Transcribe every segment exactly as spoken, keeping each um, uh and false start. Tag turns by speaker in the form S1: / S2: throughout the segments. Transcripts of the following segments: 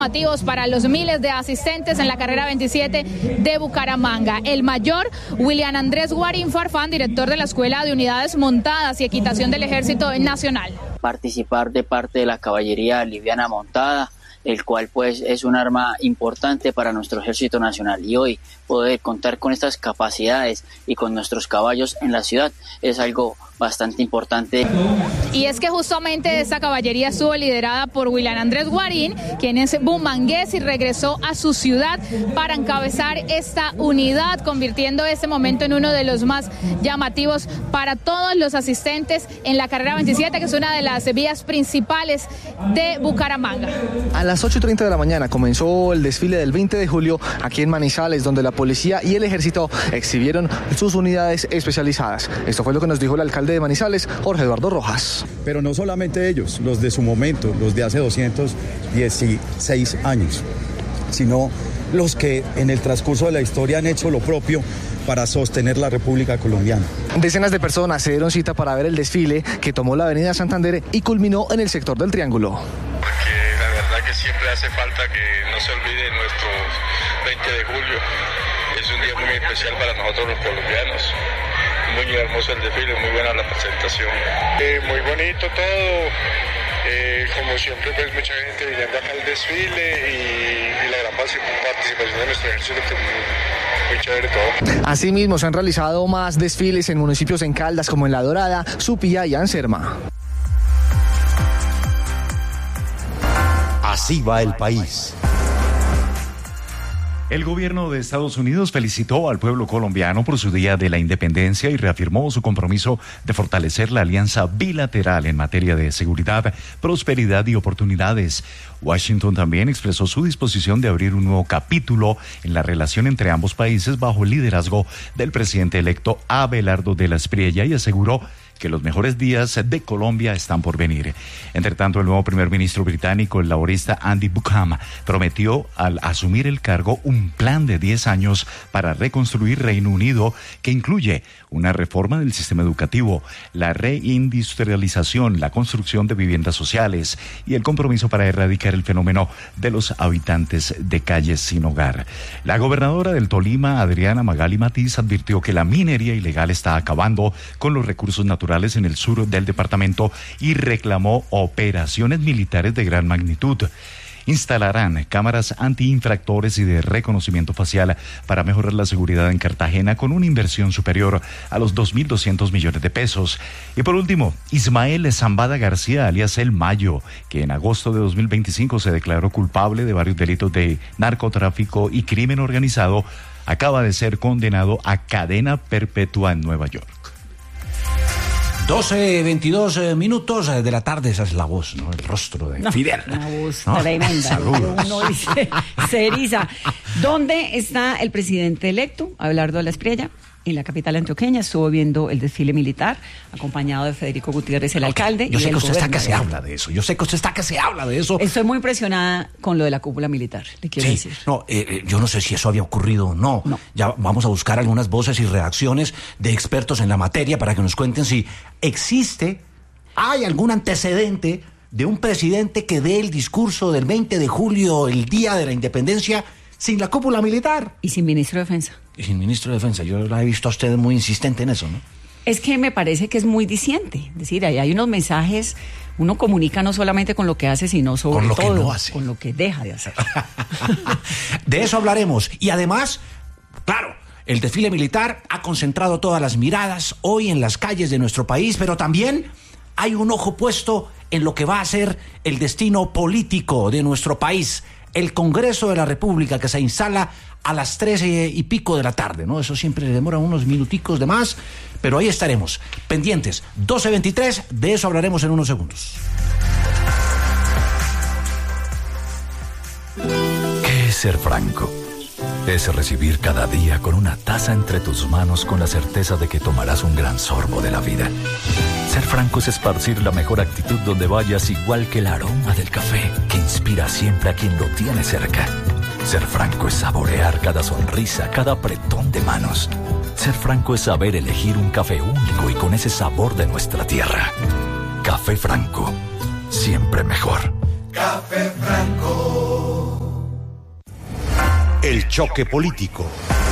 S1: Llamativos para los miles de asistentes en la carrera veintisiete de Bucaramanga. El mayor, William Andrés Guarín Farfán, director de la Escuela de Unidades Montadas y Equitación del Ejército Nacional.
S2: Participar de parte de la caballería liviana montada, el cual pues es un arma importante para nuestro Ejército Nacional, y hoy poder contar con estas capacidades y con nuestros caballos en la ciudad es algo bastante importante.
S1: Y es que justamente esta caballería estuvo liderada por William Andrés Guarín, quien es bumangués y regresó a su ciudad para encabezar esta unidad, convirtiendo este momento en uno de los más llamativos para todos los asistentes en la carrera veintisiete, que es una de las vías principales de Bucaramanga.
S3: A las ocho y treinta de la mañana comenzó el desfile del veinte de julio aquí en Manizales, donde la policía y el ejército exhibieron sus unidades especializadas. Esto fue lo que nos dijo el alcalde de Manizales, Jorge Eduardo Rojas.
S4: Pero no solamente ellos, los de su momento, los de hace doscientos dieciséis años, sino los que en el transcurso de la historia han hecho lo propio para sostener la República Colombiana.
S3: Decenas de personas se dieron cita para ver el desfile que tomó la avenida Santander y culminó en el sector del Triángulo.
S5: Porque la verdad que siempre hace falta que no se olvide nuestro veinte de julio. Es un día muy especial para nosotros los colombianos. Muy hermoso el desfile, muy buena la presentación.
S6: Eh, muy bonito todo, eh, como siempre pues mucha gente viniendo acá al desfile y, y la gran participación de nuestro ejército, que muy, muy chévere todo.
S3: Asimismo se han realizado más desfiles en municipios en Caldas como en La Dorada, Supía y Anserma.
S7: Así va el país.
S8: El gobierno de Estados Unidos felicitó al pueblo colombiano por su Día de la Independencia y reafirmó su compromiso de fortalecer la alianza bilateral en materia de seguridad, prosperidad y oportunidades. Washington también expresó su disposición de abrir un nuevo capítulo en la relación entre ambos países bajo el liderazgo del presidente electo Abelardo de la Espriella y aseguró que los mejores días de Colombia están por venir. Entre tanto, el nuevo primer ministro británico, el laborista Andy Buchan, prometió al asumir el cargo un plan de diez años para reconstruir Reino Unido que incluye una reforma del sistema educativo, la reindustrialización, la construcción de viviendas sociales y el compromiso para erradicar el fenómeno de los habitantes de calles sin hogar. La gobernadora del Tolima, Adriana Magali Matiz, advirtió que la minería ilegal está acabando con los recursos naturales en el sur del departamento y reclamó operaciones militares de gran magnitud. Instalarán cámaras antiinfractores y de reconocimiento facial para mejorar la seguridad en Cartagena con una inversión superior a los dos mil doscientos millones de pesos. Y por último, Ismael Zambada García, alias El Mayo, que en agosto de dos mil veinticinco se declaró culpable de varios delitos de narcotráfico y crimen organizado, acaba de ser condenado a cadena perpetua en Nueva York.
S7: doce, veintidós minutos de la tarde, esa es la voz, ¿no? El rostro de
S9: no,
S7: Fidel.
S9: Una voz
S7: ¿no?
S9: tremenda.
S7: Saludos.
S9: Uno dice, se eriza. ¿Dónde está el presidente electo, Abelardo de la Espriella? En la capital antioqueña estuvo viendo el desfile militar, acompañado de Federico Gutiérrez, el alcalde.
S7: Yo
S9: y
S7: sé
S9: el
S7: que usted está que
S9: gobernador.
S7: se habla de eso. Yo sé que usted está que se habla de eso.
S9: Estoy muy impresionada con lo de la cúpula militar, le quiero
S7: Sí,
S9: decir.
S7: no, eh, eh, yo no sé si eso había ocurrido o no.
S9: No.
S7: Ya vamos a buscar algunas voces y reacciones de expertos en la materia para que nos cuenten si existe, hay algún antecedente de un presidente que dé el discurso del veinte de julio, el Día de la Independencia, sin la cúpula militar.
S9: Y sin ministro de Defensa.
S7: Y sin ministro de Defensa. Yo la he visto a usted muy insistente en eso, ¿no?
S9: Es que me parece que es muy diciente. Es decir, ahí hay unos mensajes, uno comunica no solamente con lo que hace, sino sobre
S7: Con lo que
S9: todo
S7: no hace.
S9: con lo que deja de hacer.
S7: De eso hablaremos. Y además, claro, el desfile militar ha concentrado todas las miradas hoy en las calles de nuestro país, pero también hay un ojo puesto en lo que va a ser el destino político de nuestro país. El Congreso de la República, que se instala a las trece y pico de la tarde, ¿no? Eso siempre le demora unos minuticos de más, pero ahí estaremos, pendientes. doce veintitrés, de eso hablaremos en unos segundos.
S10: ¿Qué es ser franco? Es recibir cada día con una taza entre tus manos con la certeza de que tomarás un gran sorbo de la vida. Ser franco es esparcir la mejor actitud donde vayas, igual que el aroma del café que inspira siempre a quien lo tiene cerca. Ser franco es saborear cada sonrisa, cada apretón de manos. Ser franco es saber elegir un café único y con ese sabor de nuestra tierra. Café Franco, siempre mejor.
S11: Café Franco. El choque político.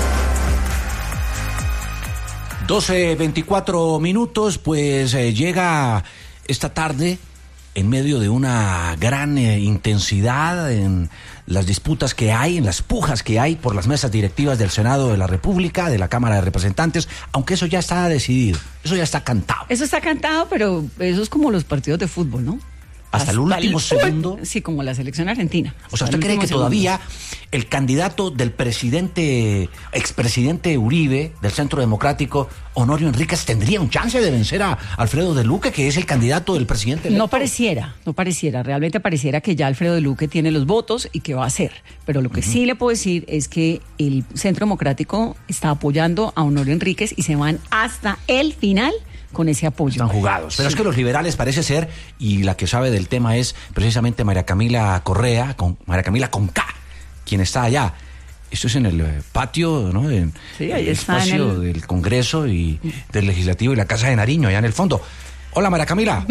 S7: doce veinticuatro minutos, pues eh, llega esta tarde en medio de una gran eh, intensidad en las disputas que hay, en las pujas que hay por las mesas directivas del Senado de la República, de la Cámara de Representantes, aunque eso ya está decidido, eso ya está cantado.
S9: Eso está cantado, pero eso es como los partidos de fútbol, ¿no?
S7: Hasta, Hasta el último el... segundo.
S9: Sí, como la selección argentina.
S7: O sea, ¿usted cree que segundo. todavía el candidato del presidente, expresidente Uribe, del Centro Democrático, Honorio Enríquez, tendría un chance de vencer a Alfredo de Luque, que es el candidato del presidente electo?
S9: No pareciera, no pareciera. Realmente pareciera que ya Alfredo de Luque tiene los votos y que va a hacer. Pero lo que uh-huh. sí le puedo decir es que el Centro Democrático está apoyando a Honorio Enríquez y se van hasta el final con ese apoyo.
S7: Están jugados. Pero sí. Es que los liberales parece ser, y la que sabe del tema es precisamente María Camila Correa, con María Camila con K, quien está allá. Esto es en el patio, ¿no? En
S9: sí, ahí
S7: el
S9: está
S7: espacio
S9: en el...
S7: del Congreso y del Legislativo y la Casa de Nariño, allá en el fondo. Hola, María Camila.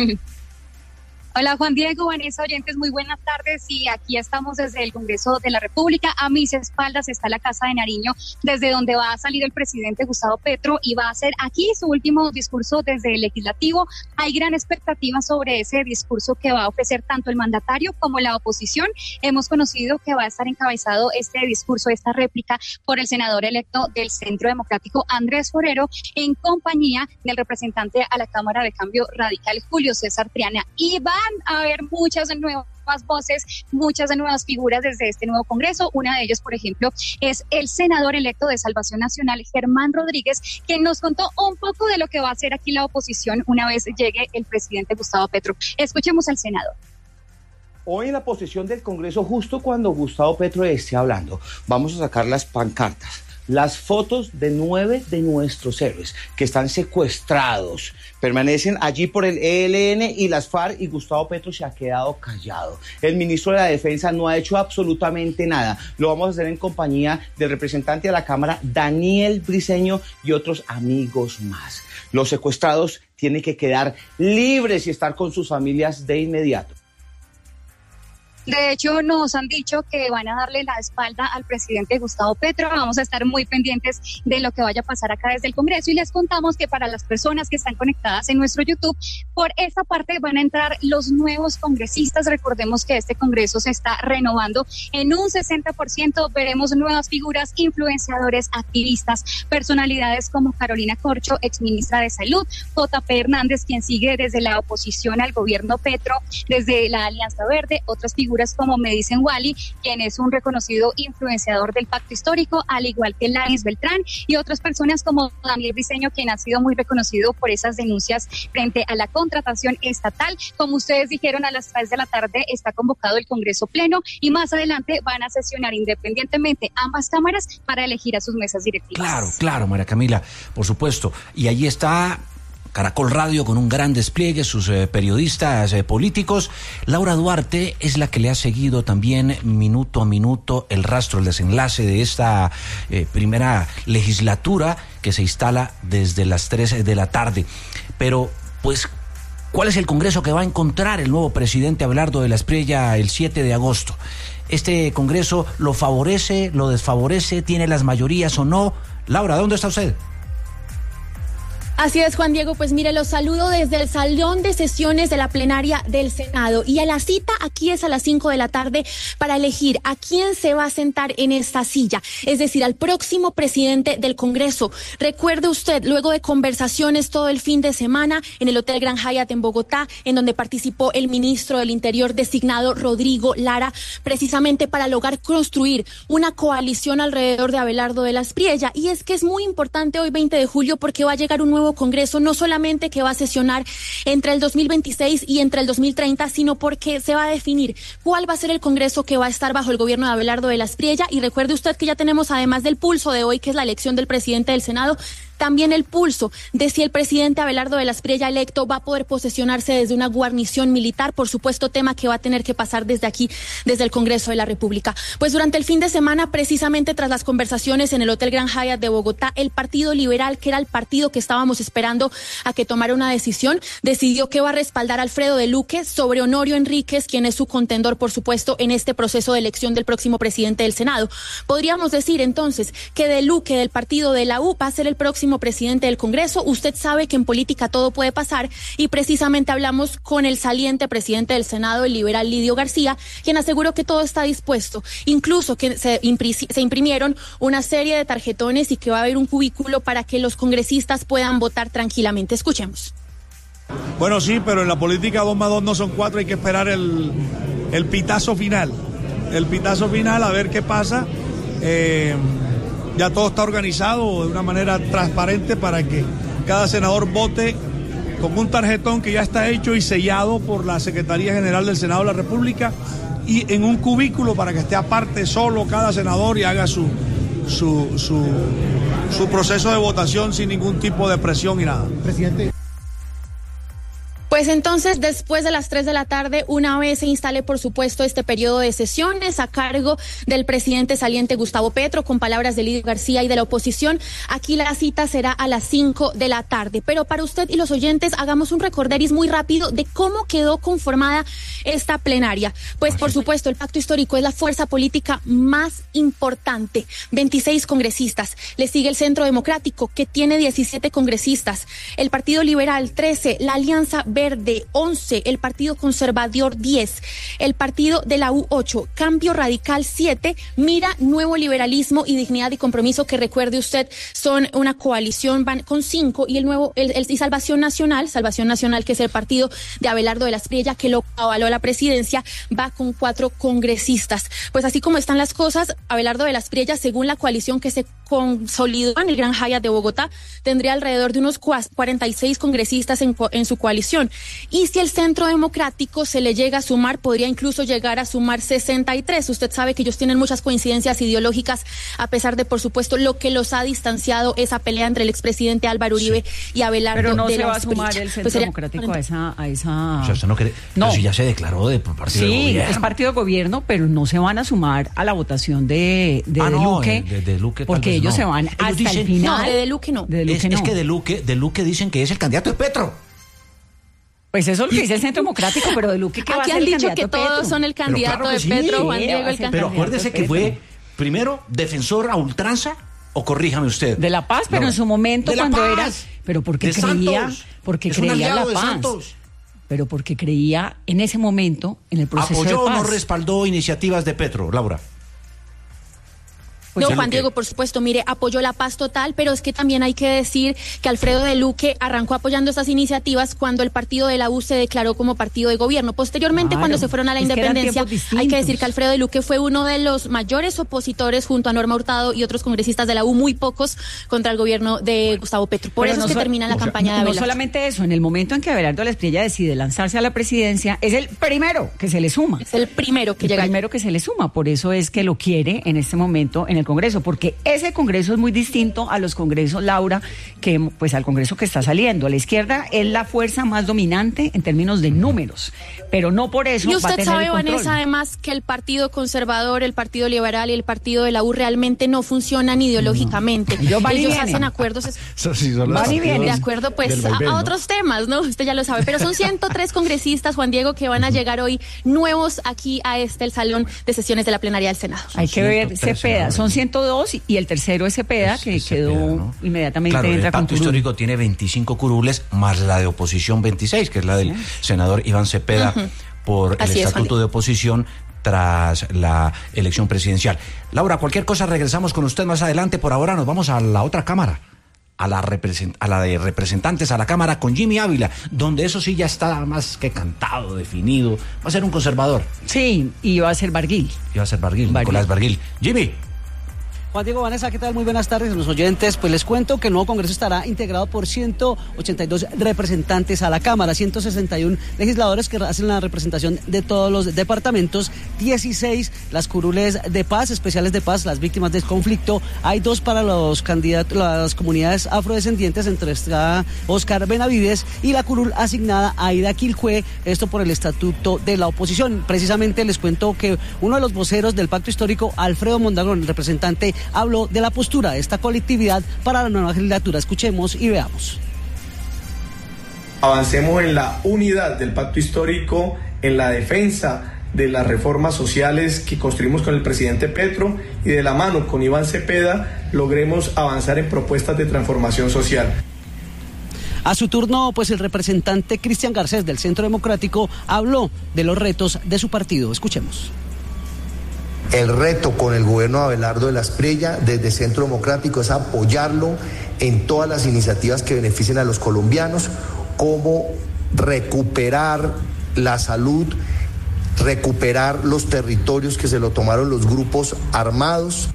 S12: Hola Juan Diego, Vanessa, oyentes, muy buenas tardes y aquí estamos desde el Congreso de la República. A mis espaldas está la Casa de Nariño, desde donde va a salir el presidente Gustavo Petro y va a hacer aquí su último discurso desde el Legislativo. Hay gran expectativa sobre ese discurso que va a ofrecer tanto el mandatario como la oposición. Hemos conocido que va a estar encabezado este discurso, esta réplica, por el senador electo del Centro Democrático, Andrés Forero, en compañía del representante a la Cámara de Cambio Radical, Julio César Triana. Y van a haber muchas nuevas voces, muchas nuevas figuras desde este nuevo Congreso. Una de ellos, por ejemplo, es el senador electo de Salvación Nacional, Germán Rodríguez, que nos contó un poco de lo que va a hacer aquí la oposición una vez llegue el presidente Gustavo Petro. Escuchemos al senador.
S13: Hoy en la posesión del Congreso, justo cuando Gustavo Petro esté hablando, vamos a sacar las pancartas, las fotos de nueve de nuestros héroes que están secuestrados, permanecen allí por el E L N y las FARC, y Gustavo Petro se ha quedado callado. El ministro de la Defensa no ha hecho absolutamente nada. Lo vamos a hacer en compañía del representante de la Cámara, Daniel Briceño, y otros amigos más. Los secuestrados tienen que quedar libres y estar con sus familias de inmediato.
S12: De hecho, nos han dicho que van a darle la espalda al presidente Gustavo Petro. Vamos a estar muy pendientes de lo que vaya a pasar acá desde el Congreso y les contamos que para las personas que están conectadas en nuestro YouTube, por esta parte van a entrar los nuevos congresistas. Recordemos que este Congreso se está renovando en un sesenta por ciento. Veremos nuevas figuras, influenciadores, activistas, personalidades como Carolina Corcho, exministra de Salud, J P Hernández, quien sigue desde la oposición al gobierno Petro, desde la Alianza Verde, otras figuras como me dicen Wally, quien es un reconocido influenciador del pacto histórico, al igual que Laris Beltrán, y otras personas como Daniel Briceño, quien ha sido muy reconocido por esas denuncias frente a la contratación estatal. Como ustedes dijeron, a las tres de la tarde está convocado el Congreso Pleno y más adelante van a sesionar independientemente ambas cámaras para elegir a sus mesas directivas.
S7: Claro, claro, María Camila, por supuesto. Y allí está Caracol Radio con un gran despliegue, sus eh, periodistas eh, políticos. Laura Duarte es la que le ha seguido también minuto a minuto el rastro, el desenlace de esta eh, primera legislatura que se instala desde las tres de la tarde. Pero, pues, ¿cuál es el Congreso que va a encontrar el nuevo presidente Abelardo de la Espriella el siete de agosto? ¿Este Congreso lo favorece, lo desfavorece, tiene las mayorías o no? Laura, ¿dónde está usted?
S14: Así es, Juan Diego, pues mire, los saludo desde el salón de sesiones de la plenaria del Senado y a la cita aquí es a las cinco de la tarde para elegir a quién se va a sentar en esta silla, es decir, al próximo presidente del Congreso. Recuerde usted, luego de conversaciones todo el fin de semana en el Hotel Gran Hyatt en Bogotá, en donde participó el ministro del Interior designado Rodrigo Lara, precisamente para lograr construir una coalición alrededor de Abelardo de la Espriella. Y es que es muy importante hoy veinte de julio porque va a llegar un nuevo Congreso, no solamente que va a sesionar entre el dos mil veintiséis y entre el dos mil treinta, sino porque se va a definir cuál va a ser el Congreso que va a estar bajo el gobierno de Abelardo de la Espriella. Y recuerde usted que ya tenemos, además del pulso de hoy, que es la elección del presidente del Senado, También el pulso de si el presidente Abelardo de la Espriella electo va a poder posesionarse desde una guarnición militar, por supuesto tema que va a tener que pasar desde aquí, desde el Congreso de la República. Pues durante el fin de semana, precisamente tras las conversaciones en el Hotel Grand Hyatt de Bogotá, el Partido Liberal, que era el partido que estábamos esperando a que tomara una decisión, decidió que va a respaldar a Alfredo de Luque sobre Honorio Enríquez, quien es su contendor, por supuesto, en este proceso de elección del próximo presidente del Senado. Podríamos decir entonces que de Luque, del partido de la U, va a ser el próximo presidente del Congreso. Usted sabe que en política todo puede pasar y precisamente hablamos con el saliente presidente del Senado, el liberal Lidio García, quien aseguró que todo está dispuesto, incluso que se, impri- se imprimieron una serie de tarjetones y que va a haber un cubículo para que los congresistas puedan votar tranquilamente. Escuchemos.
S11: Bueno, sí, pero en la política dos más dos no son cuatro, hay que esperar el, el pitazo final. El pitazo final, a ver qué pasa. Eh, ya todo está organizado de una manera transparente para que cada senador vote con un tarjetón que ya está hecho y sellado por la Secretaría General del Senado de la República y en un cubículo para que esté aparte solo cada senador y haga su, su, su, su proceso de votación sin ningún tipo de presión y nada.
S15: Presidente.
S14: Pues entonces, después de las tres de la tarde, una vez se instale, por supuesto, este periodo de sesiones a cargo del presidente saliente Gustavo Petro, con palabras de Lidio García y de la oposición, aquí la cita será a las cinco de la tarde. Pero para usted y los oyentes, hagamos un recorderis muy rápido de cómo quedó conformada esta plenaria. Pues, por supuesto, el pacto histórico es la fuerza política más importante. veintiséis congresistas. Le sigue el Centro Democrático, que tiene diecisiete congresistas. El Partido Liberal, trece. La Alianza Verde, once, el Partido Conservador, diez, el Partido de la U, ocho, Cambio Radical, siete, Mira, Nuevo Liberalismo y Dignidad y Compromiso, que recuerde usted, son una coalición, van con cinco, y el nuevo, el, el, y Salvación Nacional, Salvación Nacional, que es el partido de Abelardo de la Espriella, que lo avaló la presidencia, va con cuatro congresistas. Pues así como están las cosas, Abelardo de la Espriella, según la coalición que se consolidó en el Gran Hyatt de Bogotá, tendría alrededor de unos cuarenta y seis congresistas en, en su coalición. Y si el Centro Democrático se le llega a sumar, podría incluso llegar a sumar sesenta y tres. Usted sabe que ellos tienen muchas coincidencias ideológicas, a pesar de, por supuesto, lo que los ha distanciado esa pelea entre el expresidente Álvaro Uribe sí. y Abelardo
S9: Pero no
S14: de
S9: se
S14: la
S9: va a sumar
S14: Espriella.
S9: el Centro
S14: Pues sería...
S9: Democrático a esa... A esa...
S7: O sea, usted no cree...
S9: No.
S7: Pero si ya se declaró de partido
S9: sí,
S7: de gobierno.
S9: Sí, es partido de gobierno, pero no se van a sumar a la votación de, de,
S7: ah,
S9: de
S7: no,
S9: Luque,
S7: de, de Luque
S9: porque ellos
S7: no.
S9: se van
S7: ellos
S9: hasta
S7: dicen,
S9: el final.
S14: No, de, de Luque no.
S9: De Luque
S7: es,
S9: no.
S7: es que de Luque, de Luque dicen que es el candidato de Petro.
S9: Pues eso es lo que dice el Centro Democrático, pero de Luque, ¿qué va a ser
S14: Aquí han
S9: el
S14: dicho
S9: candidato
S14: que todos
S9: Petro?
S14: son el candidato
S7: claro
S14: de
S7: sí,
S14: Petro, Juan
S9: sí,
S14: Diego el candidato.
S7: Pero acuérdese que fue, primero, defensor a ultranza, o corríjame usted.
S9: De la paz, pero no, en su momento cuando
S7: paz,
S9: era... Pero porque
S7: de
S9: creía...
S7: Santos,
S9: porque
S7: es
S9: creía la
S7: de
S9: paz.
S7: Santos.
S9: Pero porque creía en ese momento en el proceso
S7: ¿Apoyó
S9: de paz.
S7: o no respaldó iniciativas de Petro, Laura?
S14: No, Juan Diego, por supuesto, mire, apoyó la paz total, pero es que también hay que decir que Alfredo de Luque arrancó apoyando estas iniciativas cuando el partido de la U se declaró como partido de gobierno. Posteriormente, claro, cuando se fueron a la independencia, que hay que decir que Alfredo de Luque fue uno de los mayores opositores junto a Norma Hurtado y otros congresistas de la U, muy pocos, contra el gobierno de bueno, Gustavo Petro. Por eso no es que so, termina la o campaña sea, de Abelardo.
S9: No solamente eso, en el momento en que Abelardo de la Espriella decide lanzarse a la presidencia, es el primero que se le suma.
S14: Es el primero que
S9: el
S14: llega.
S9: El primero que se le suma, por eso es que lo quiere en este momento en el Congreso, porque ese Congreso es muy distinto a los congresos, Laura, que pues al Congreso que está saliendo. La izquierda es la fuerza más dominante en términos de números, pero no por eso
S14: y usted
S9: va a tener
S14: sabe,
S9: el control.
S14: Vanessa, además que el Partido Conservador, el Partido Liberal y el Partido de la U realmente no funcionan ideológicamente.
S9: No. Ellos,
S14: Ellos hacen acuerdos.
S9: So, sí, van y vienen.
S14: De acuerdo, pues, a, a otros temas, ¿no? Usted ya lo sabe. Pero son ciento tres congresistas, Juan Diego, que van a llegar hoy nuevos aquí a este, el salón de sesiones de la plenaria del Senado.
S9: Hay que ver Cepeda. Son ciento dos y el tercero es Cepeda, es, que es quedó Cepeda, ¿no? Inmediatamente
S7: claro,
S9: entra
S7: el pacto
S9: con
S7: histórico tiene veinticinco curules, más la de oposición veintiséis, que es la del sí. senador Iván Cepeda, uh-huh. por el Así estatuto es, de oposición tras la elección presidencial. Laura, cualquier cosa regresamos con usted más adelante. Por ahora nos vamos a la otra cámara, a la, represent- a la de representantes, a la Cámara con Jimmy Ávila, donde eso sí ya está más que cantado, definido. Va a ser un conservador.
S9: Sí, y va a ser Barguil.
S7: Y va a ser Barguil, Barguil. Nicolás Barguil. Jimmy.
S15: Juan Diego, Vanessa, ¿qué tal? Muy buenas tardes a los oyentes. Pues les cuento que el nuevo Congreso estará integrado por ciento ochenta y dos representantes a la Cámara, ciento sesenta y uno legisladores que hacen la representación de todos los departamentos, dieciséis las curules de paz, especiales de paz, las víctimas del conflicto. Hay dos para los candidatos, las comunidades afrodescendientes, entre está Oscar Benavides, y la curul asignada a Aida Quilcue, esto por el estatuto de la oposición. Precisamente les cuento que uno de los voceros del Pacto Histórico, Alfredo Mondragón, el representante, habló de la postura de esta colectividad para la nueva legislatura. Escuchemos y veamos.
S16: Avancemos en la unidad del Pacto Histórico, en la defensa de las reformas sociales que construimos con el presidente Petro, y de la mano con Iván Cepeda logremos avanzar en propuestas de transformación social.
S15: A su turno, pues el representante Cristian Garcés del Centro Democrático habló de los retos de su partido. Escuchemos.
S17: El reto con el gobierno de Abelardo de la Espriella desde Centro Democrático es apoyarlo en todas las iniciativas que beneficien a los colombianos, como recuperar la salud, recuperar los territorios que se lo tomaron los grupos armados.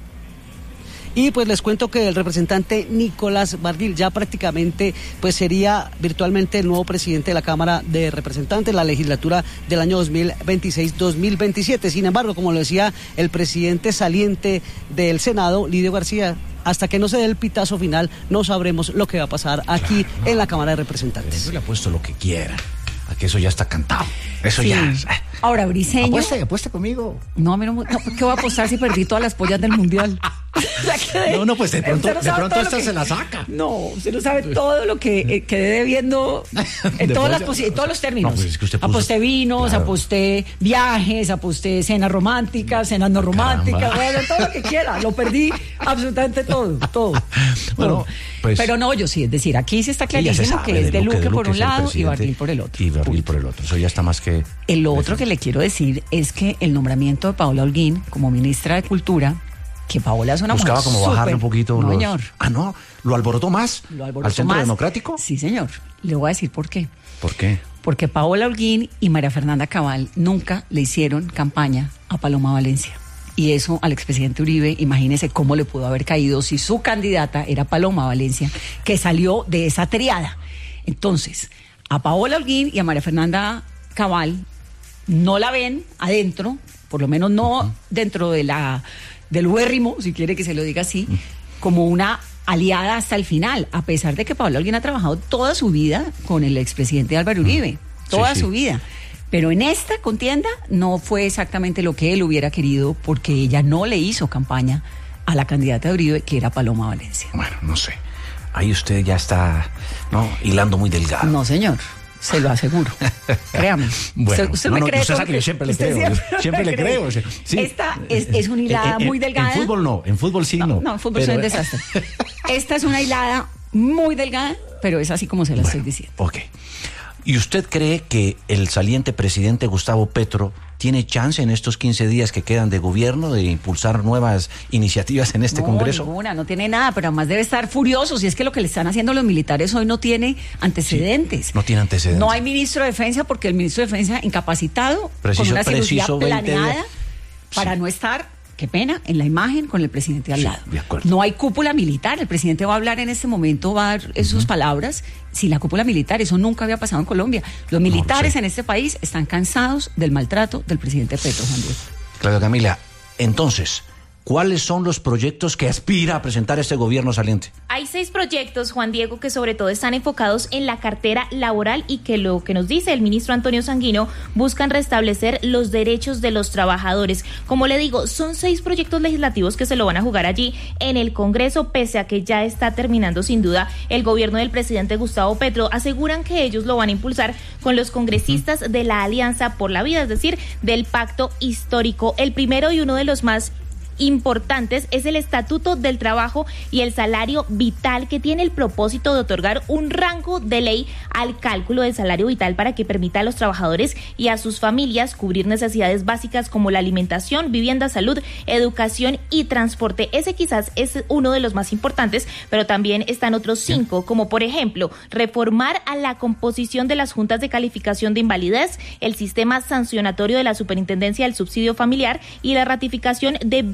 S15: Y pues les cuento que el representante Nicolás Barguil ya prácticamente pues sería virtualmente el nuevo presidente de la Cámara de Representantes, la legislatura del año dos mil veintiséis dos mil veintisiete. Sin embargo, como lo decía el presidente saliente del Senado, Lidio García, hasta que no se dé el pitazo final, no sabremos lo que va a pasar aquí claro, no. en la Cámara de Representantes.
S7: Yo le apuesto lo que quiera, a que eso ya está cantado. Eso sí. ya.
S9: Ahora, Briceño.
S7: Apueste, apueste conmigo.
S9: No, a mí no, no, ¿qué voy a apostar si perdí todas las pollas del mundial?
S7: No, no, pues de pronto,
S9: no
S7: de pronto esta
S9: que,
S7: se la saca.
S9: No, usted no sabe todo lo que eh, quedé debiendo en todas las posi- todos los términos. No, pues es que usted puso, aposté vinos, claro. aposté viajes, aposté cenas románticas, cenas no románticas, bueno, todo lo que quiera. Lo perdí absolutamente todo, todo. Bueno, todo. Pues, pero no, yo sí, es decir, aquí sí está clarísimo que es de Luque, de Luque por un lado y Barguil por el otro.
S7: Y Barguil por el otro. Eso ya está más que...
S9: El otro que le quiero decir es que el nombramiento de Paola Holguín como ministra de Cultura, que Paola es una
S7: Buscaba
S9: mujer
S7: como
S9: super...
S7: bajarle un poquito
S9: no,
S7: los...
S9: señor.
S7: Ah, no, ¿lo alborotó más?
S9: Lo alborotó
S7: ¿Al Centro
S9: más.
S7: Democrático?
S9: Sí, señor. Le voy a decir por qué.
S7: ¿Por qué?
S9: Porque Paola Holguín y María Fernanda Cabal nunca le hicieron campaña a Paloma Valencia. Y eso al expresidente Uribe, imagínese cómo le pudo haber caído si su candidata era Paloma Valencia, que salió de esa triada. Entonces, a Paola Holguín y a María Fernanda Cabal no la ven adentro, por lo menos no uh-huh. dentro de la del huérrimo, si quiere que se lo diga así, uh-huh. como una aliada hasta el final, a pesar de que Paola Holguín ha trabajado toda su vida con el expresidente Álvaro Uribe, uh-huh. toda sí, sí. su vida. Pero en esta contienda no fue exactamente lo que él hubiera querido, porque ella no le hizo campaña a la candidata de Uribe, que era Paloma Valencia.
S7: Bueno, no sé. Ahí usted ya está, ¿no?, hilando muy delgado.
S9: No, señor. Se lo aseguro. Créame.
S7: Bueno,
S9: usted, usted
S7: no,
S9: me
S7: no,
S9: cree
S7: usted sabe que yo siempre le creo. Siempre, siempre le creo. Sí.
S9: Esta es, es una hilada
S7: en,
S9: muy delgada.
S7: En fútbol no, en fútbol sí no.
S9: No, no en fútbol soy un desastre. Esta es una hilada muy delgada, pero es así como se la bueno, estoy diciendo.
S7: Ok. ¿Y usted cree que el saliente presidente Gustavo Petro tiene chance en estos quince días que quedan de gobierno de impulsar nuevas iniciativas en este
S9: no,
S7: Congreso?
S9: Ninguna, no tiene nada, pero además debe estar furioso si es que lo que le están haciendo los militares hoy no tiene antecedentes.
S7: Sí, no tiene antecedentes.
S9: No hay ministro de Defensa porque el ministro de Defensa incapacitado
S7: preciso,
S9: con una cirugía
S7: preciso
S9: planeada
S7: veinte
S9: para
S7: sí.
S9: no estar... Qué pena, en la imagen con el presidente al
S7: sí,
S9: lado.
S7: De acuerdo.
S9: No hay cúpula militar, el presidente va a hablar en este momento, va a dar uh-huh. sus palabras, sin la cúpula militar, eso nunca había pasado en Colombia. Los militares no, sí. en este país están cansados del maltrato del presidente Petro, Juan Diego.
S7: Claro, Camila, entonces, ¿cuáles son los proyectos que aspira a presentar este gobierno saliente?
S18: Hay seis proyectos, Juan Diego, que sobre todo están enfocados en la cartera laboral y que lo que nos dice el ministro Antonio Sanguino buscan restablecer los derechos de los trabajadores. Como le digo, son seis proyectos legislativos que se lo van a jugar allí en el Congreso, pese a que ya está terminando sin duda el gobierno del presidente Gustavo Petro. Aseguran que ellos lo van a impulsar con los congresistas de la Alianza por la Vida, es decir, del Pacto Histórico. El primero y uno de los más importantes es el Estatuto del Trabajo y el Salario Vital, que tiene el propósito de otorgar un rango de ley al cálculo del salario vital para que permita a los trabajadores y a sus familias cubrir necesidades básicas como la alimentación, vivienda, salud, educación y transporte. Ese quizás es uno de los más importantes, pero también están otros cinco, como por ejemplo, reformar a la composición de las juntas de calificación de invalidez, el sistema sancionatorio de la Superintendencia del Subsidio Familiar y la ratificación de varios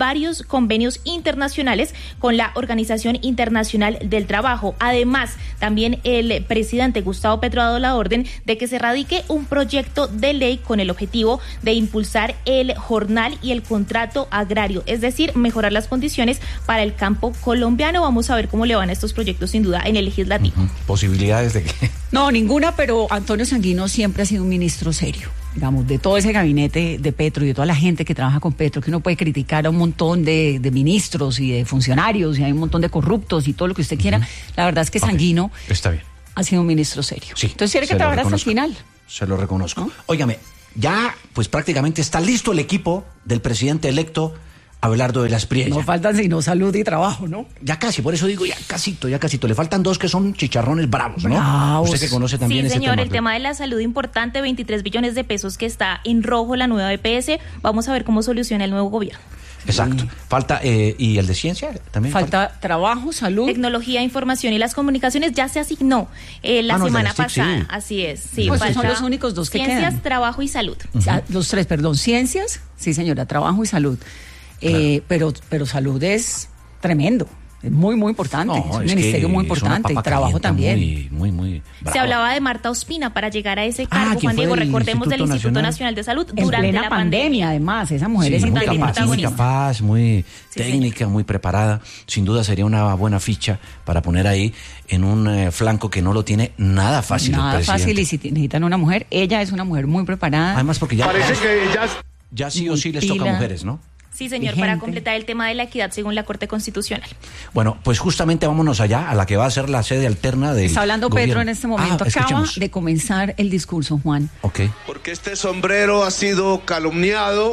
S18: varios convenios internacionales con la Organización Internacional del Trabajo. Además, también el presidente Gustavo Petro ha dado la orden de que se radique un proyecto de ley con el objetivo de impulsar el jornal y el contrato agrario, es decir, mejorar las condiciones para el campo colombiano. Vamos a ver cómo le van a estos proyectos sin duda en el legislativo.
S7: Uh-huh. Posibilidades de que...
S9: No, ninguna, pero Antonio Sanguino siempre ha sido un ministro serio. Digamos, de todo ese gabinete de Petro y de toda la gente que trabaja con Petro, que uno puede criticar a un montón de, de ministros y de funcionarios, y hay un montón de corruptos y todo lo que usted quiera, uh-huh. La verdad es que okay. Sanguino
S7: está bien.
S9: Ha sido un ministro serio.
S7: Sí,
S9: entonces tiene que trabajar hasta el final.
S7: Se lo reconozco. ¿No? Óigame, ya pues prácticamente está listo el equipo del presidente electo Abelardo de la Espriella.
S9: No faltan sino salud y trabajo, ¿no?
S7: Ya casi, por eso digo ya casito, ya casito. Le faltan dos que son chicharrones bravos, ¿no?
S9: Bravos.
S7: Usted que conoce también
S18: sí,
S7: ese
S18: señor,
S7: tema.
S18: el tema de la salud importante, veintitrés billones de pesos que está en rojo la nueva E P S. Vamos a ver cómo soluciona el nuevo gobierno.
S7: Exacto. Sí. Falta, eh, ¿y el de ciencia también?
S9: Falta, falta trabajo, salud.
S18: Tecnología, información y las comunicaciones ya se asignó eh, la ah, no, semana pasada. Sí. Así es. Sí,
S9: pues son los únicos dos que
S18: ciencias,
S9: quedan.
S18: Ciencias, trabajo y salud.
S9: Uh-huh. O sea, los tres, perdón. Ciencias, sí señora, trabajo y salud. Claro. Eh, pero, pero salud es tremendo. Es muy, muy importante. No, es un es ministerio muy importante. Y trabajo también.
S7: Muy, muy, muy
S18: bravo. Se hablaba de Marta Ospina para llegar a ese cargo, ah, Juan Diego. Recordemos del Instituto Nacional de Salud
S9: en
S18: durante
S9: plena
S18: la
S9: pandemia, pandemia. Además, esa mujer
S7: sí,
S9: es
S7: muy capaz, muy capaz, muy
S18: sí,
S7: técnica,
S18: señor.
S7: muy preparada. Sin duda sería una buena ficha para poner ahí en un eh, flanco que no lo tiene nada fácil.
S9: Nada fácil, y si necesitan una mujer, ella es una mujer muy preparada.
S7: Además, porque ya,
S16: parece
S7: ya,
S16: que ya,
S7: ya sí o sí les toca a mujeres, ¿no?
S18: Sí, señor, vigente. Para completar el tema de la equidad según la Corte Constitucional.
S7: Bueno, pues justamente vámonos allá, a la que va a ser la sede alterna del
S9: Está hablando
S7: gobierno.
S9: Petro en este momento.
S7: Ah,
S9: Acaba
S7: escuchemos.
S9: de comenzar el discurso, Juan.
S7: Ok.
S19: Porque este sombrero ha sido calumniado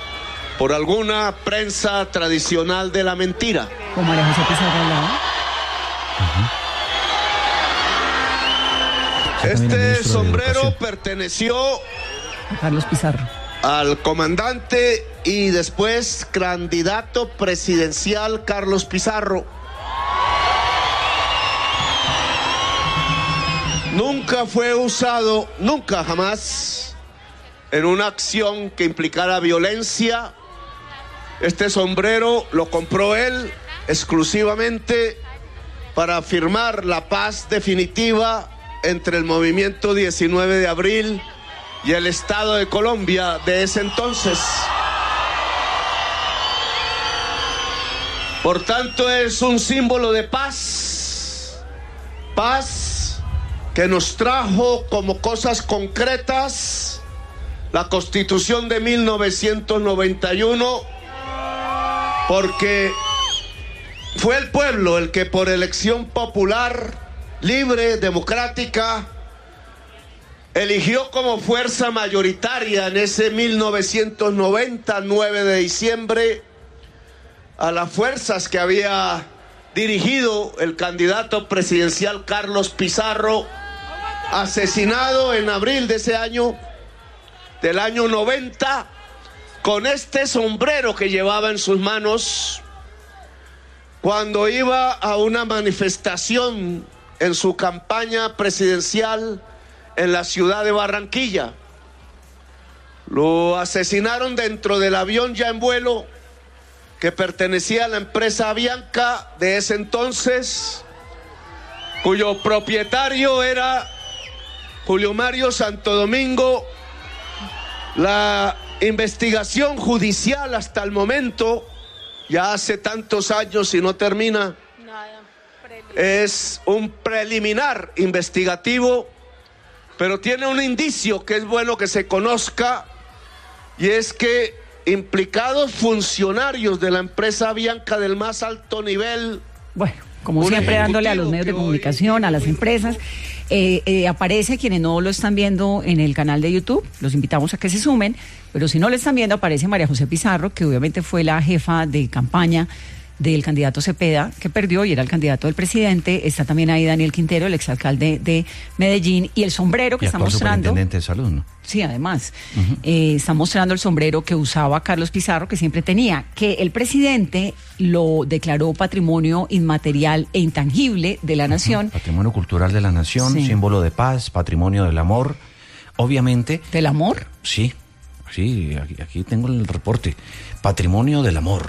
S19: por alguna prensa tradicional de la mentira.
S9: Como María José Pizarro hablaba.
S19: Uh-huh. Este sombrero perteneció
S9: a Carlos Pizarro,
S19: al comandante y después candidato presidencial Carlos Pizarro. Nunca fue usado, nunca jamás, en una acción que implicara violencia. Este sombrero lo compró él exclusivamente para firmar la paz definitiva entre el movimiento diecinueve de abril y el Estado de Colombia de ese entonces. Por tanto, es un símbolo de paz, paz que nos trajo como cosas concretas la Constitución de mil novecientos noventa y uno, porque fue el pueblo el que por elección popular, libre, democrática, eligió como fuerza mayoritaria en ese mil novecientos noventa, nueve de diciembre, a las fuerzas que había dirigido el candidato presidencial Carlos Pizarro, asesinado en abril de ese año, del año noventa, con este sombrero que llevaba en sus manos cuando iba a una manifestación en su campaña presidencial en la ciudad de Barranquilla. Lo asesinaron dentro del avión ya en vuelo que pertenecía a la empresa Avianca de ese entonces, cuyo propietario era Julio Mario Santo Domingo. La investigación judicial hasta el momento, ya hace tantos años y no termina, es un preliminar investigativo, pero tiene un indicio que es bueno que se conozca, y es que implicados funcionarios de la empresa Avianca del más alto nivel.
S9: Bueno, como siempre dándole a los medios de comunicación, a las empresas, eh, eh, aparece, quienes no lo están viendo en el canal de YouTube, los invitamos a que se sumen, pero si no lo están viendo, aparece María José Pizarro, que obviamente fue la jefa de campaña del candidato Cepeda, que perdió y era el candidato del presidente. Está también ahí Daniel Quintero, el exalcalde de Medellín, y el sombrero que
S7: y
S9: está mostrando.
S7: Superintendente de salud, ¿no?
S9: Sí, además, uh-huh. eh, está mostrando el sombrero que usaba Carlos Pizarro, que siempre tenía, que el presidente lo declaró patrimonio inmaterial e intangible de la uh-huh. nación.
S7: Patrimonio cultural de la nación, sí. Símbolo de paz, patrimonio del amor, obviamente.
S9: ¿Del amor?
S7: Sí, sí, aquí, aquí tengo el reporte. Patrimonio del amor.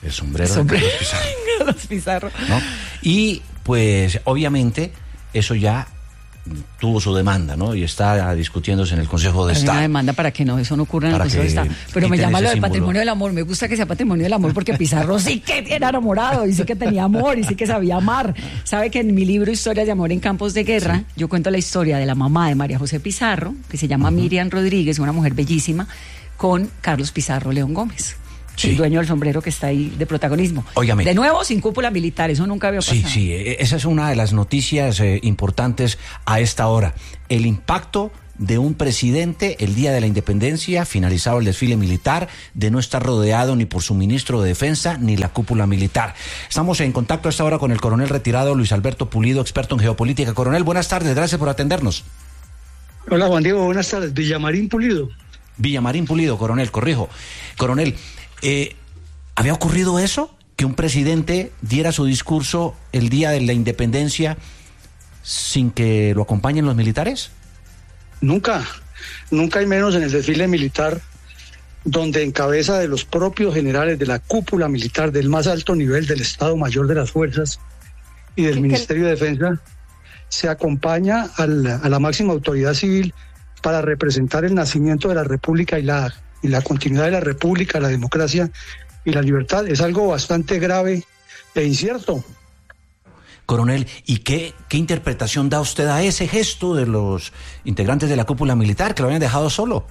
S7: El sombrero,
S9: El sombrero.
S7: de Carlos Pizarro.
S9: Carlos Pizarro.
S7: ¿No? Y pues obviamente eso ya tuvo su demanda, ¿no? Y está discutiéndose en el Consejo de
S9: Hay
S7: Estado.
S9: una demanda para que no, eso no ocurra en el
S7: Para
S9: Consejo de
S7: que
S9: Estado. Pero me
S7: quiten
S9: llama
S7: ese
S9: lo del
S7: símbolo.
S9: patrimonio del amor. Me gusta que sea patrimonio del amor porque Pizarro sí que era enamorado y sí que tenía amor y sí que sabía amar. Sabe que en mi libro Historias de amor en campos de guerra, sí, yo cuento la historia de la mamá de María José Pizarro, que se llama uh-huh. Miriam Rodríguez, una mujer bellísima, con Carlos Pizarro León Gómez. Sí. El dueño del sombrero que está ahí de protagonismo.
S7: Óigame.
S9: De nuevo, sin cúpula militar, eso nunca había pasado.
S7: Sí, sí, esa es una de las noticias eh, importantes a esta hora. El impacto de un presidente el día de la independencia, finalizado el desfile militar, de no estar rodeado ni por su ministro de Defensa ni la cúpula militar. Estamos en contacto a esta hora con el coronel retirado Luis Alberto Pulido, experto en geopolítica. Coronel, buenas tardes, gracias por atendernos.
S20: Hola Juan Diego, buenas tardes. Villamarín Pulido.
S7: Villamarín Pulido, coronel, corrijo. Coronel, Eh, ¿había ocurrido eso? ¿Que un presidente diera su discurso el día de la independencia sin que lo acompañen los militares?
S20: Nunca, nunca hay menos en el desfile militar, donde en cabeza de los propios generales de la cúpula militar del más alto nivel del Estado Mayor de las Fuerzas y del Ministerio de Defensa, se acompaña al, a la máxima autoridad civil para representar el nacimiento de la República y la y la continuidad de la República, la democracia y la libertad. Es algo bastante grave e incierto.
S7: Coronel, ¿y qué, qué interpretación da usted a ese gesto de los integrantes de la cúpula militar que lo habían dejado solo?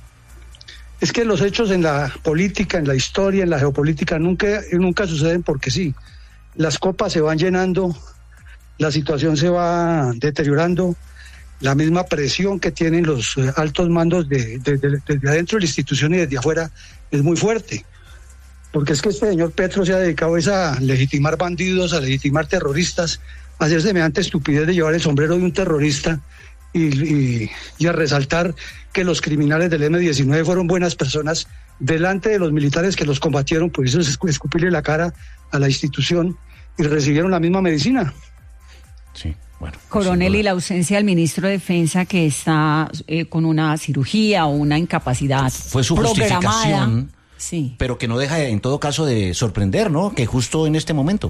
S20: Es que los hechos en la política, en la historia, en la geopolítica nunca, nunca suceden porque sí. Las copas se van llenando, la situación se va deteriorando. La misma presión que tienen los eh, altos mandos de, de, de, desde adentro de la institución y desde afuera es muy fuerte. Porque es que este señor Petro se ha dedicado a legitimar bandidos, a legitimar terroristas, a hacer semejante estupidez de llevar el sombrero de un terrorista y, y, y a resaltar que los criminales del eme diecinueve fueron buenas personas delante de los militares que los combatieron, pues eso es escupirle la cara a la institución y recibieron la misma medicina.
S7: Sí. Bueno,
S9: coronel, y la ausencia del ministro de Defensa que está eh, con una cirugía o una incapacidad
S7: fue su justificación,
S9: sí,
S7: pero que no deja en todo caso de sorprender, ¿no? Que justo en este momento.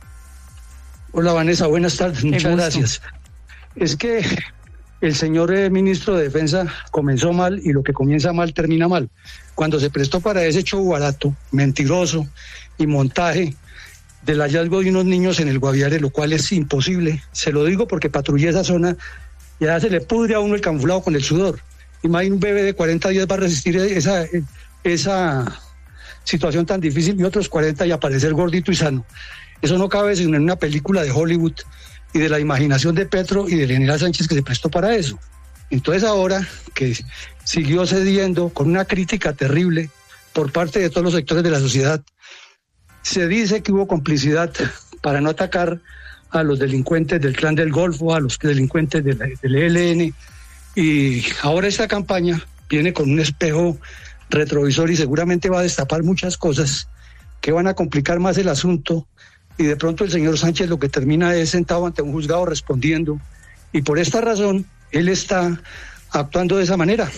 S20: Hola Vanessa, buenas tardes,
S9: Qué
S20: muchas
S9: gusto.
S20: gracias. Es que el señor eh, ministro de Defensa comenzó mal y lo que comienza mal termina mal. Cuando se prestó para ese show barato, mentiroso y montaje del hallazgo de unos niños en el Guaviare, lo cual es imposible. Se lo digo porque patrullé esa zona y ya se le pudre a uno el camuflado con el sudor. Imagínate un bebé de cuarenta días va a resistir esa, esa situación tan difícil y otros cuarenta y aparecer gordito y sano. Eso no cabe sino en una película de Hollywood y de la imaginación de Petro y del general Sánchez que se prestó para eso. Entonces ahora que siguió cediendo con una crítica terrible por parte de todos los sectores de la sociedad, se dice que hubo complicidad para no atacar a los delincuentes del Clan del Golfo, a los delincuentes del, del E L N, y ahora esta campaña viene con un espejo retrovisor y seguramente va a destapar muchas cosas que van a complicar más el asunto, y de pronto el señor Sánchez lo que termina es sentado ante un juzgado respondiendo, y por esta razón él está actuando de esa manera.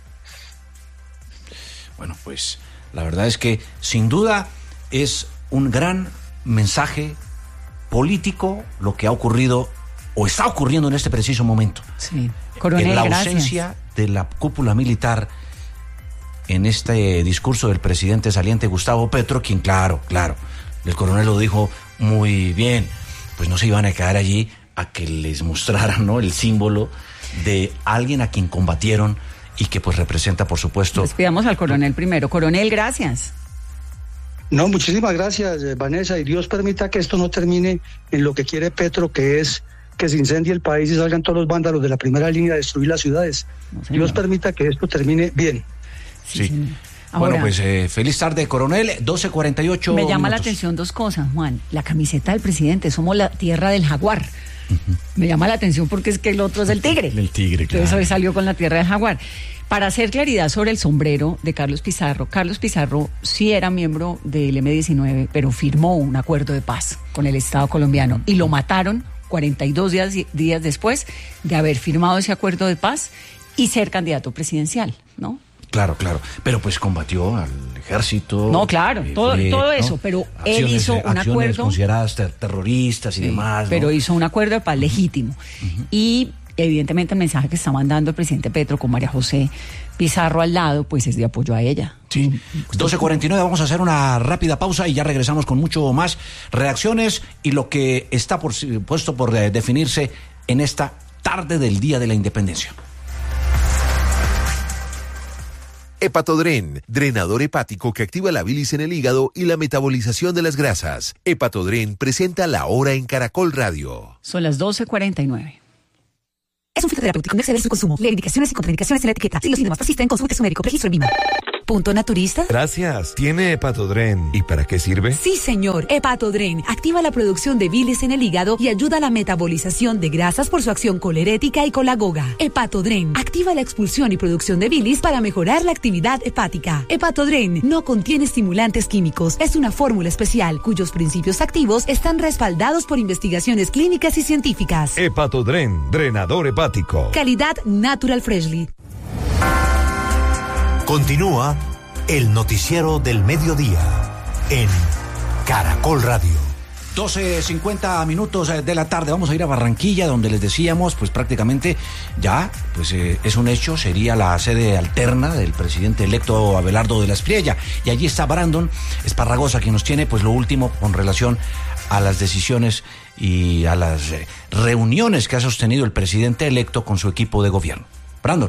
S7: Bueno, pues la verdad es que sin duda es un gran mensaje político lo que ha ocurrido o está ocurriendo en este preciso momento.
S9: Sí. Coronel,
S7: en la
S9: gracias.
S7: ausencia de la cúpula militar en este discurso del presidente saliente Gustavo Petro, quien claro, claro, el coronel lo dijo muy bien, pues no se iban a quedar allí a que les mostraran, ¿no?, el símbolo de alguien a quien combatieron y que pues representa, por supuesto...
S9: Despidamos al coronel primero. Coronel, gracias.
S20: No, muchísimas gracias, eh, Vanessa, y Dios permita que esto no termine en lo que quiere Petro, que es que se incendie el país y salgan todos los vándalos de la primera línea a destruir las ciudades. No, Dios permita que esto termine bien.
S7: Sí. sí. Ahora, bueno, pues eh, feliz tarde, coronel. doce cuarenta y ocho
S9: Me llama
S7: minutos.
S9: la atención dos cosas, Juan. La camiseta del presidente, somos la tierra del jaguar. Uh-huh. Me llama la atención porque es que el otro es el tigre.
S7: El tigre, claro.
S9: Entonces hoy salió con la tierra del jaguar. Para hacer claridad sobre el sombrero de Carlos Pizarro, Carlos Pizarro sí era miembro del eme diecinueve, pero firmó un acuerdo de paz con el Estado colombiano y lo mataron cuarenta y dos días, días después de haber firmado ese acuerdo de paz y ser candidato presidencial, ¿no?
S7: Claro, claro. Pero pues combatió al ejército.
S9: No, claro,
S7: eh,
S9: todo,
S7: fue,
S9: todo
S7: ¿no?
S9: eso, pero
S7: acciones,
S9: él hizo un
S7: acciones
S9: acuerdo.
S7: consideradas ter- terroristas y
S9: Sí,
S7: demás. ¿no?
S9: Pero hizo un acuerdo de paz legítimo. Uh-huh. Y evidentemente el mensaje que está mandando el presidente Petro con María José Pizarro al lado, pues es de apoyo a ella.
S7: Sí. doce cuarenta y nueve, vamos a hacer una rápida pausa y ya regresamos con mucho más reacciones y lo que está por puesto por eh, definirse en esta tarde del Día de la Independencia.
S21: Hepatodren, drenador hepático que activa la bilis en el hígado y la metabolización de las grasas. Hepatodren presenta La Hora en Caracol Radio.
S9: Son las doce cuarenta y nueve.
S22: Es un fitoterapéutico, no exceder su consumo. Lee indicaciones y contraindicaciones en la etiqueta. Si los síntomas persisten, consulte a su médico. Registro en Lima. ¿Punto naturista?
S23: Gracias. ¿Tiene Hepatodren? ¿Y para qué sirve?
S22: Sí, señor. Hepatodren activa la producción de bilis en el hígado y ayuda a la metabolización de grasas por su acción colerética y colagoga. Hepatodren activa la expulsión y producción de bilis para mejorar la actividad hepática. Hepatodren no contiene estimulantes químicos. Es una fórmula especial cuyos principios activos están respaldados por investigaciones clínicas y científicas.
S23: Hepatodren, drenador hepático.
S22: Calidad Natural Freshly.
S24: Continúa el noticiero del mediodía en Caracol Radio.
S7: doce cincuenta minutos de la tarde, vamos a ir a Barranquilla, donde les decíamos, pues prácticamente ya, pues eh, es un hecho, sería la sede alterna del presidente electo Abelardo de la Espriella, y allí está Brandon Esparragosa, quien nos tiene pues lo último con relación a las decisiones y a las eh, reuniones que ha sostenido el presidente electo con su equipo de gobierno. Brandon.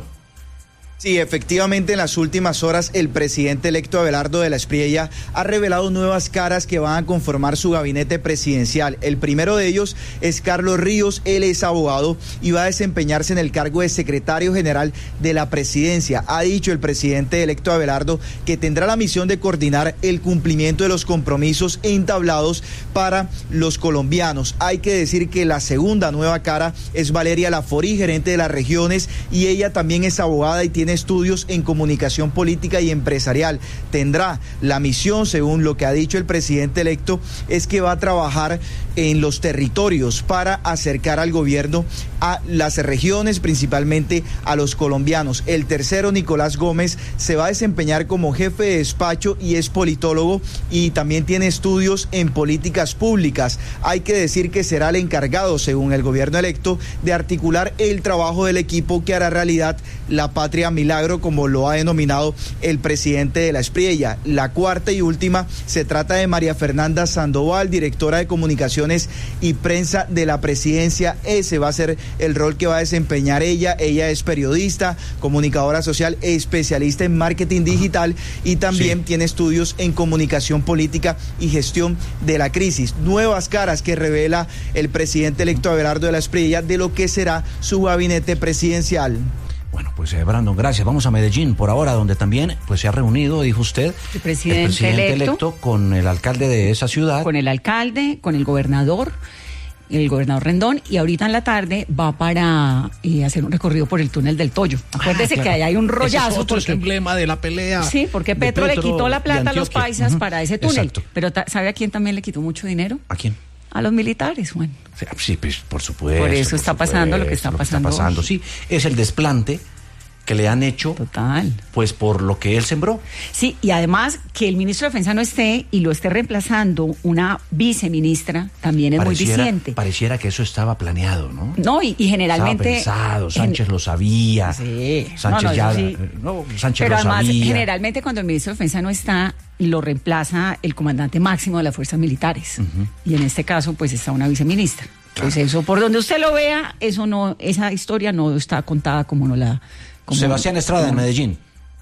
S25: Sí, efectivamente, en las últimas horas el presidente electo Abelardo de la Espriella ha revelado nuevas caras que van a conformar su gabinete presidencial. El primero de ellos es Carlos Ríos, él es abogado y va a desempeñarse en el cargo de secretario general de la presidencia. Ha dicho el presidente electo Abelardo que tendrá la misión de coordinar el cumplimiento de los compromisos entablados para los colombianos. Hay que decir que la segunda nueva cara es Valeria Laforí, gerente de las regiones, y ella también es abogada y tiene estudios en comunicación política y empresarial. Tendrá la misión, según lo que ha dicho el presidente electo, es que va a trabajar en los territorios para acercar al gobierno a las regiones, principalmente a los colombianos. El tercero, Nicolás Gómez, se va a desempeñar como jefe de despacho y es politólogo y también tiene estudios en políticas públicas. Hay que decir que será el encargado, según el gobierno electo, de articular el trabajo del equipo que hará realidad la patria milagro, como lo ha denominado el presidente de la Espriella. La cuarta y última se trata de María Fernanda Sandoval, directora de comunicaciones y prensa de la presidencia. Ese va a ser el rol que va a desempeñar ella. Ella es periodista, comunicadora social, especialista en marketing digital y también sí. tiene estudios en comunicación política y gestión de la crisis. Nuevas caras que revela el presidente electo Abelardo de la Espriella de lo que será su gabinete presidencial.
S7: Bueno, pues eh, Brandon, gracias. Vamos a Medellín por ahora, donde también pues se ha reunido, dijo usted,
S9: el presidente,
S7: el presidente
S9: electo,
S7: electo con el alcalde de esa ciudad.
S9: Con el alcalde, con el gobernador, el gobernador Rendón, y ahorita en la tarde va para eh, hacer un recorrido por el túnel del Toyo. Acuérdese ah, claro. que ahí hay un rollazo.
S7: Ese es otro
S9: porque,
S7: emblema de la pelea.
S9: Sí, porque Petro, Petro le quitó la plata a los paisas uh-huh. para ese túnel.
S7: Exacto.
S9: Pero ¿sabe a quién también le quitó mucho dinero?
S7: ¿A quién?
S9: A los militares, Juan.
S7: Sí, sí pues, por supuesto.
S9: Por eso
S7: por
S9: está
S7: supuesto,
S9: pasando lo que está
S7: lo que
S9: pasando.
S7: Está pasando, sí. Es el desplante que le han hecho,
S9: total,
S7: pues por lo que él sembró.
S9: Sí, y además que el ministro de Defensa no esté y lo esté reemplazando una viceministra también es pareciera, muy diciente.
S7: Pareciera que eso estaba planeado, ¿no?
S9: No, y, y generalmente...
S7: Estaba pensado, Sánchez en... lo sabía.
S9: Sí.
S7: Sánchez
S9: no, no,
S7: ya...
S9: Sí.
S7: No, Sánchez
S9: Pero
S7: lo
S9: además,
S7: sabía.
S9: generalmente cuando el ministro de Defensa no está, lo reemplaza el comandante máximo de las fuerzas militares. Uh-huh. Y en este caso, pues está una viceministra. Claro. Pues eso, por donde usted lo vea, eso no, esa historia no está contada como no la... Como,
S7: Sebastián Estrada, como... en Medellín.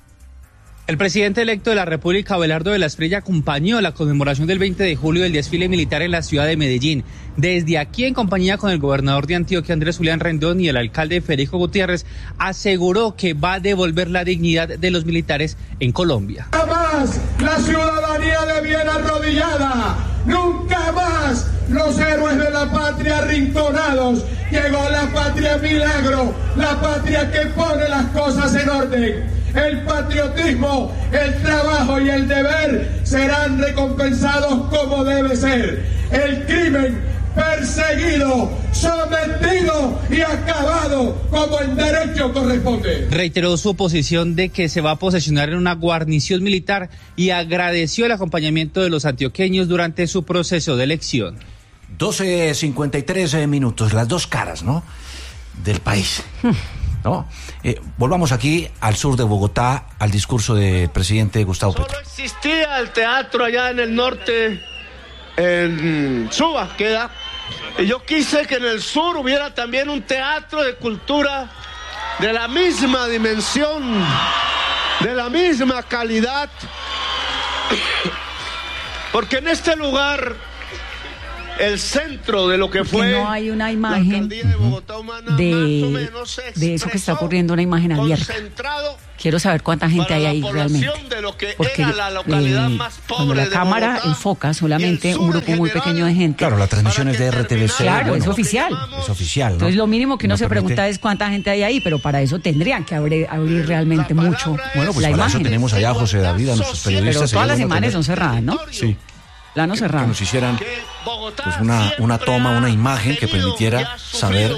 S26: El presidente electo de la República, Abelardo de la Espriella, acompañó la conmemoración del veinte de julio del desfile militar en la ciudad de Medellín. Desde aquí, en compañía con el gobernador de Antioquia, Andrés Julián Rendón, y el alcalde Federico Gutiérrez, aseguró que va a devolver la dignidad de los militares en Colombia.
S27: Nunca más la ciudadanía de bien arrodillada, nunca más los héroes de la patria arrinconados. Llegó la patria milagro, la patria que pone las cosas en orden. El patriotismo, el trabajo y el deber serán recompensados como debe ser. El crimen perseguido, sometido y acabado como en derecho corresponde.
S26: Reiteró su posición de que se va a posesionar en una guarnición militar y agradeció el acompañamiento de los antioqueños durante su proceso de elección.
S7: doce cincuenta y tres minutos, las dos caras, ¿no?, del país. ¿No? Eh, volvamos aquí al sur de Bogotá, al discurso del presidente Gustavo Petro.
S19: Solo existía el teatro allá en el norte, en Suba queda, y yo quise que en el sur hubiera también un teatro de cultura de la misma dimensión, de la misma calidad, porque en este lugar, el centro de lo que fue
S9: no hay una imagen de, de, de eso que está ocurriendo, una imagen abierta. Quiero saber cuánta gente hay ahí realmente, porque la localidad eh, más pobre cuando la cámara Bogotá, enfoca solamente un grupo muy pequeño de gente.
S7: Claro, la transmisión es de R T V C.
S9: Claro,
S7: bueno,
S9: es oficial.
S7: Es oficial, ¿no?
S9: Entonces lo mínimo que uno
S7: no
S9: se
S7: permite...
S9: pregunta es cuánta gente hay ahí, pero para eso tendrían que abrir, abrir realmente mucho
S7: bueno, pues
S9: la
S7: para
S9: imagen.
S7: Eso tenemos allá a José David, a nuestros periodistas.
S9: Pero todas las
S7: bueno
S9: imágenes
S7: tener...
S9: son cerradas, ¿no?
S7: Sí.
S9: Plano cerrado.
S7: Que nos hicieran pues una, una toma, una imagen que permitiera saber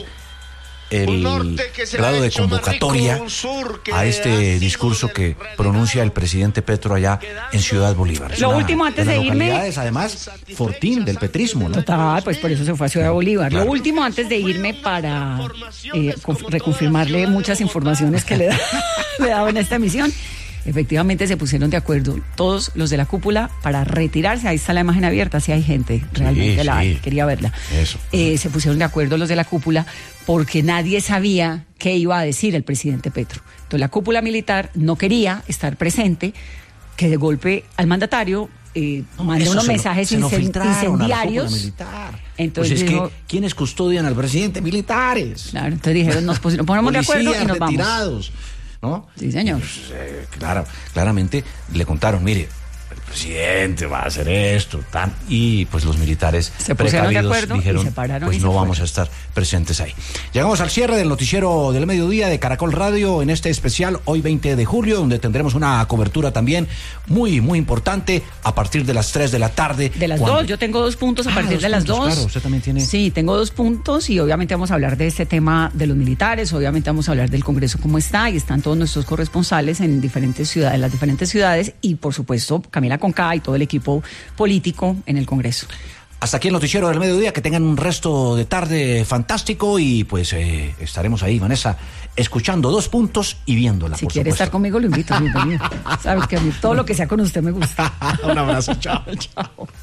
S7: el grado de convocatoria a este discurso que pronuncia el presidente Petro allá en Ciudad Bolívar. Es
S9: Lo
S7: una,
S9: último antes de, de irme,
S7: además fortín del petrismo, ¿no?
S9: Total, pues por eso se fue a Ciudad Bolívar.
S7: Claro.
S9: Lo último antes de irme para eh, reconfirmarle muchas informaciones que le, da, le daba en esta emisión. Efectivamente se pusieron de acuerdo todos los de la cúpula para retirarse. Ahí está la imagen abierta, si hay gente, realmente
S7: sí,
S9: la
S7: sí.
S9: hay, quería verla.
S7: Eso.
S9: Eh, se pusieron de acuerdo los de la cúpula porque nadie sabía qué iba a decir el presidente Petro. Entonces la cúpula militar no quería estar presente, que de golpe al mandatario eh,
S7: no,
S9: mandó unos mensajes
S7: lo,
S9: incen, incendiarios.
S7: Entonces pues es dijo, que ¿quiénes custodian al presidente? Militares.
S9: Claro, entonces dijeron, nos pusimos, ponemos de acuerdo y nos
S7: retirados.
S9: Vamos.
S7: ¿No?
S9: Sí, señor.
S7: Pues, eh, claro, claramente le contaron, mire, el presidente va a hacer esto, tan, y pues los militares
S9: se pusieron de acuerdo
S7: dijeron,
S9: y se pararon
S7: pues
S9: y
S7: no
S9: se
S7: vamos a estar presentes ahí. Llegamos al cierre del noticiero del mediodía de Caracol Radio en este especial hoy veinte de julio, donde tendremos una cobertura también muy, muy importante a partir de las tres de la tarde.
S9: De las cuando... dos, yo tengo dos puntos a ah, partir de las
S7: puntos,
S9: dos.
S7: Claro, usted también tiene.
S9: Sí, tengo dos puntos y obviamente vamos a hablar de este tema de los militares, obviamente vamos a hablar del Congreso cómo está y están todos nuestros corresponsales en diferentes ciudades, en las diferentes ciudades y por supuesto Camila Conca y todo el equipo político en el Congreso.
S7: Hasta aquí el noticiero del mediodía, que tengan un resto de tarde fantástico y pues eh, estaremos ahí, Vanessa, escuchando dos puntos y viéndola.
S9: Si
S7: por
S9: quiere
S7: supuesto.
S9: estar conmigo, lo invito, bienvenido. Sabes que a mí todo lo que sea con usted me gusta.
S7: Un abrazo, chao, chao.